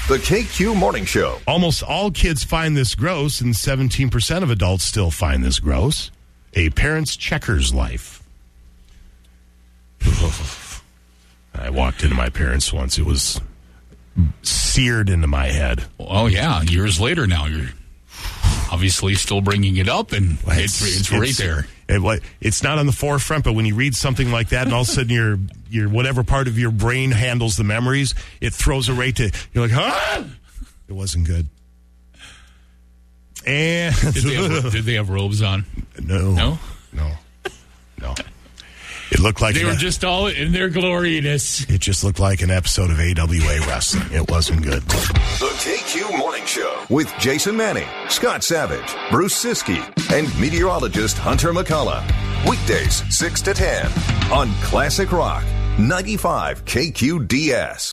The KQ Morning Show. Almost all kids find this gross, and 17% of adults still find this gross. A parent's checkers life. I walked into my parents once. It was seared into my head. Oh, yeah. Years later now, you're obviously still bringing it up, and it's right there. It's not on the forefront, but when you read something like that, and all of a sudden your whatever part of your brain handles the memories, it throws it right to, you're like, huh? It wasn't good. And did they have robes on? No. It looked like they were just all in their gloriness. It just looked like an episode of AWA Wrestling. It wasn't good. The KQ Morning Show with Jason Manning, Scott Savage, Bruce Siskey, and meteorologist Hunter McCullough. Weekdays 6 to 10 on Classic Rock 95 KQDS.